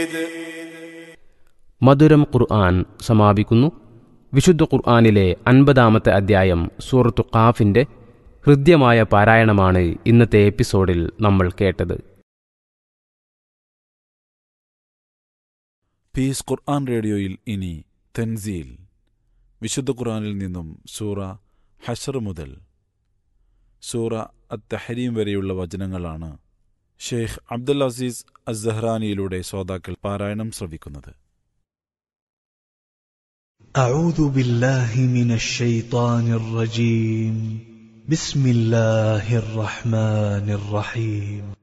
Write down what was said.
മധുരം ഖുർആൻ സമാപിക്കുന്നു. വിശുദ്ധ ഖുർആനിലെ 50-ാമത്തെ അധ്യായം സൂറത്തു ഖാഫിന്റെ ഹൃദ്യമായ പാരായണമാണ് ഇന്നത്തെ എപ്പിസോഡിൽ നമ്മൾ കേട്ടത്. പീസ് ഖുർആൻ റേഡിയോയിൽ ഇനി തൻസീൽ, വിശുദ്ധ ഖുർആനിൽ നിന്നും സൂറ ഹശ്ർ മുതൽ സൂറ അത്ത്-തഹരീം വരെയുള്ള വചനങ്ങളാണ് ഷെയ്ഖ് അബ്ദുൽ അസീസ് അസ്സഹ്റാനിയിലൂടെ ശ്രോതാക്കൾ പാരായണം ശ്രവിക്കുന്നത്. أعوذ بالله من الشيطان الرجيم. بسم الله الرحمن الرحيم.